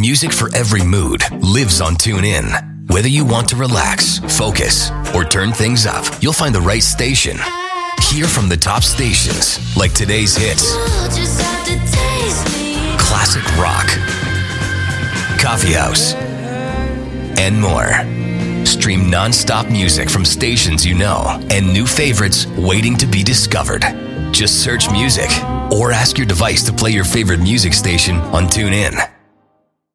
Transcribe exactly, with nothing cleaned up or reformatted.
Music for every mood lives on TuneIn. Whether you want to relax, focus, or turn things up, you'll find the right station. Hear from the top stations like today's hits, classic rock, coffee house, and more. Stream non-stop music from stations you know and new favorites waiting to be discovered. Just search music or ask your device to play your favorite music station on TuneIn.